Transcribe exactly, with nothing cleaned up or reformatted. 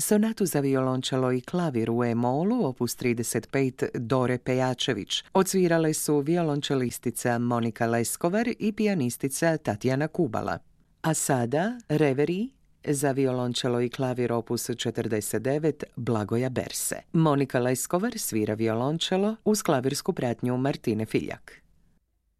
Sonatu za violončelo i klavir u e-molu, opus trideset pet, Dore Pejačević. Odsvirale su violončelistica Monika Leskovar i pijanistica Tatjana Kubala. A sada Reverie za violončelo i klavir opus četrdeset devet, Blagoja Berse. Monika Leskovar svira violončelo uz klavirsku pratnju Martine Filjak.